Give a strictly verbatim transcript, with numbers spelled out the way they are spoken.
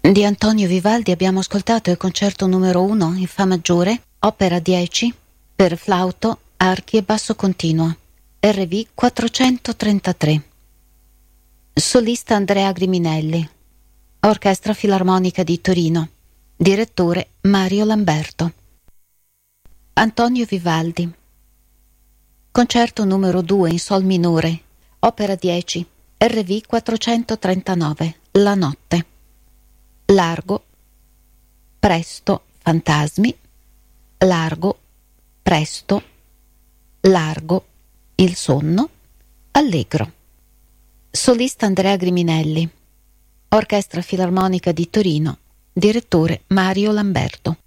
Di Antonio Vivaldi abbiamo ascoltato il concerto numero uno in Fa maggiore, opera dieci, per flauto, archi e basso continuo, R V quattrocentotrentatré. Solista Andrea Griminelli, Orchestra Filarmonica di Torino, direttore Mario Lamberto. Antonio Vivaldi, concerto numero due in Sol minore, opera dieci, R V quattrocentotrentanove, La notte. Largo, presto, fantasmi, largo, presto, largo, il sonno, allegro. Solista Andrea Griminelli, Orchestra Filarmonica di Torino, direttore Mario Lamberto.